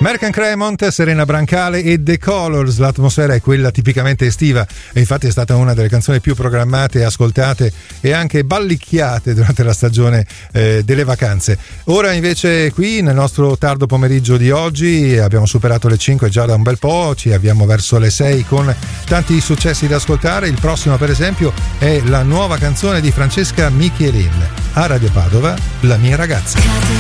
Mercan Cremont, Serena Brancale e The Colors. L'atmosfera è quella tipicamente estiva e infatti è stata una delle canzoni più programmate, ascoltate e anche ballicchiate durante la stagione delle vacanze. Ora invece qui nel nostro tardo pomeriggio di oggi abbiamo superato le 5 già da un bel po', ci avviamo verso le 6 con tanti successi da ascoltare. Il prossimo per esempio è la nuova canzone di Francesca Michelin a Radio Padova, La mia ragazza.